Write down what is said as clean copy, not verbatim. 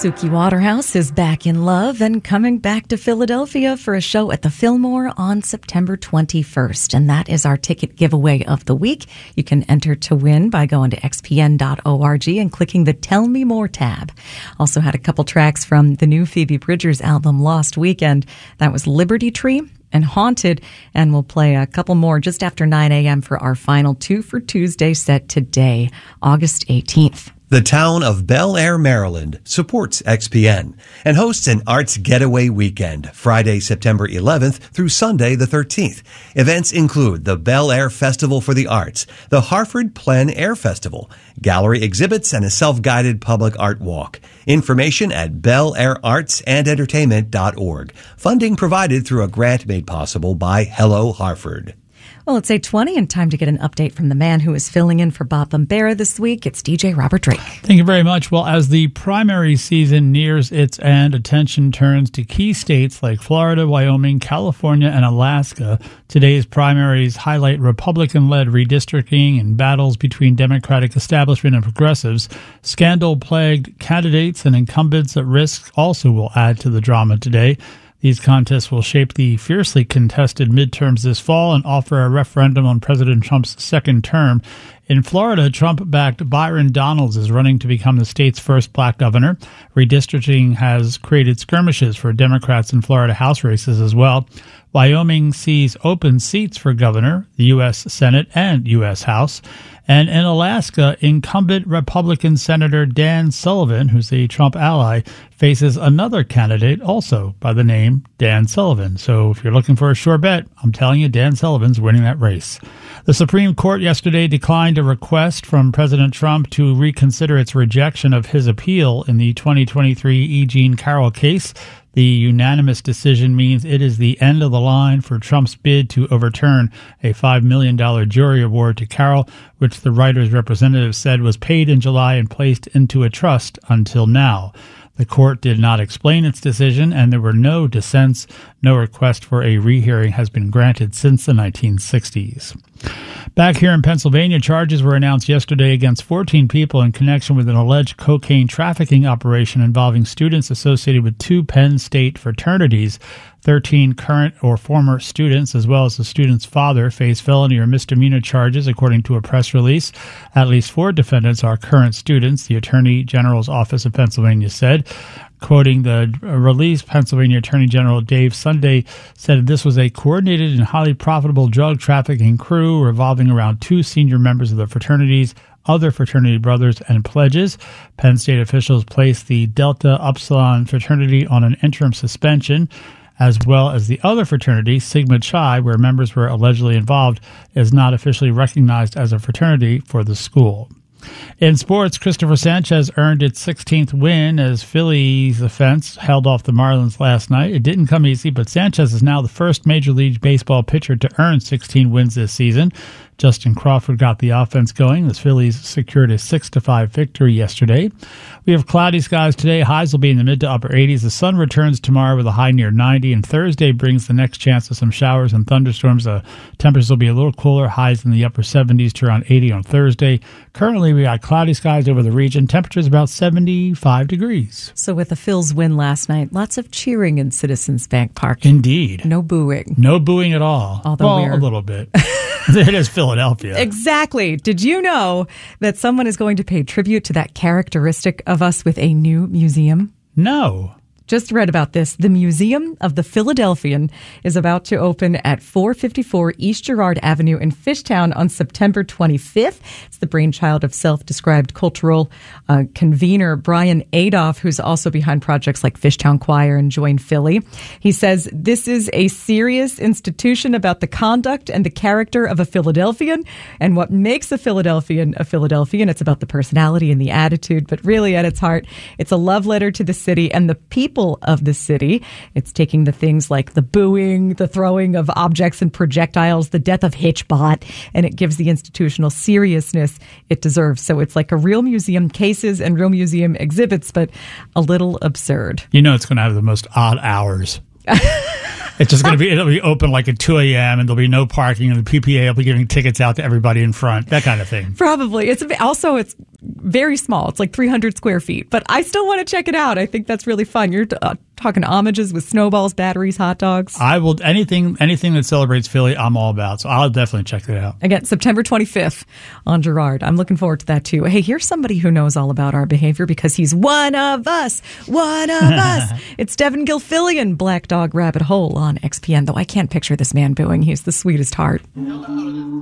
Suki Waterhouse is back in love and coming back to Philadelphia for a show at the Fillmore on September 21st. And that is our ticket giveaway of the week. You can enter to win by going to xpn.org and clicking the Tell Me More tab. Also had a couple tracks from the new Phoebe Bridgers album, Lost Weekend. That was Liberty Tree and Haunted, and we'll play a couple more just after 9 a.m. for our final Two for Tuesday set today, August 18th. The town of Bel Air, Maryland supports XPN and hosts an Arts Getaway Weekend, Friday, September 11th through Sunday, the 13th. Events include the Bel Air Festival for the Arts, the Harford Plein Air Festival, gallery exhibits, and a self-guided public art walk. Information at belairartsandentertainment.org. Funding provided through a grant made possible by Hello Harford. Well, it's 8:20 and time to get an update from the man who is filling in for Bob Bombera this week. It's DJ Robert Drake. Thank you very much. Well, as the primary season nears its end, attention turns to key states like Florida, Wyoming, California, and Alaska. Today's primaries highlight Republican-led redistricting and battles between Democratic establishment and progressives. Scandal-plagued candidates and incumbents at risk also will add to the drama today. These contests will shape the fiercely contested midterms this fall and offer a referendum on President Trump's second term. In Florida, Trump-backed Byron Donalds is running to become the state's first black governor. Redistricting has created skirmishes for Democrats in Florida House races as well. Wyoming sees open seats for governor, the U.S. Senate, and U.S. House. And in Alaska, incumbent Republican Senator Dan Sullivan, who's a Trump ally, faces another candidate also by the name Dan Sullivan. So if you're looking for a sure bet, I'm telling you, Dan Sullivan's winning that race. The Supreme Court yesterday declined a request from President Trump to reconsider its rejection of his appeal in the 2023 E. Jean Carroll case. The unanimous decision means it is the end of the line for Trump's bid to overturn a $5 million jury award to Carroll, which the writer's representative said was paid in July and placed into a trust until now. The court did not explain its decision, and there were no dissents. No request for a rehearing has been granted since the 1960s. Back here in Pennsylvania, charges were announced yesterday against 14 people in connection with an alleged cocaine trafficking operation involving students associated with two Penn State fraternities. 13 current or former students, as well as the student's father, face felony or misdemeanor charges, according to a press release. At least 4 defendants are current students, the Attorney General's Office of Pennsylvania said. Quoting the release, Pennsylvania Attorney General Dave Sunday said this was a coordinated and highly profitable drug trafficking crew revolving around 2 senior members of the fraternities, other fraternity brothers, and pledges. Penn State officials placed the Delta Upsilon fraternity on an interim suspension, as well as the other fraternity, Sigma Chi, where members were allegedly involved, is not officially recognized as a fraternity for the school. In sports, Christopher Sanchez earned its 16th win as Phillies offense held off the Marlins last night. It didn't come easy, but Sanchez is now the first Major League Baseball pitcher to earn 16 wins this season. Justin Crawford got the offense going. The Phillies secured a 6-5 victory yesterday. We have cloudy skies today. Highs will be in the mid to upper 80s. The sun returns tomorrow with a high near 90, and Thursday brings the next chance of some showers and thunderstorms. The temperatures will be a little cooler. Highs in the upper 70s to around 80 on Thursday. Currently, we got cloudy skies over the region. Temperatures about 75 degrees. So with the Phils win last night, lots of cheering in Citizens Bank Park. Indeed. No booing. No booing at all. Although a little bit. It is Philadelphia. Exactly. Did you know that someone is going to pay tribute to that characteristic of us with a new museum? No. Just read about this. The Museum of the Philadelphian is about to open at 454 East Girard Avenue in Fishtown on September 25th. It's the brainchild of self-described cultural convener Brian Adolph, who's also behind projects like Fishtown Choir and Join Philly. He says this is a serious institution about the conduct and the character of a Philadelphian and what makes a Philadelphian a Philadelphian. It's about the personality and the attitude, but really at its heart, it's a love letter to the city and the people of the city. It's taking the things like the booing, the throwing of objects and projectiles, the death of Hitchbot, and it gives the institutional seriousness it deserves. So it's like a real museum cases and real museum exhibits, but a little absurd. You know it's going to have the most odd hours. It's just going to be, it'll be open like at 2 a.m. and there'll be no parking and the PPA will be giving tickets out to everybody in front, that kind of thing. Probably. It's very small. It's like 300 square feet, but I still want to check it out. I think that's really fun. You're talking homages with snowballs, batteries, hot dogs. I will anything that celebrates Philly, I'm all about. So I'll definitely check that out. Again, September 25th on Girard. I'm looking forward to that too. Hey, here's somebody who knows all about our behavior because he's one of us. One of us. It's Devin Gilfillian, Black Dog Rabbit Hole on XPN, though I can't picture this man booing. He's the sweetest heart.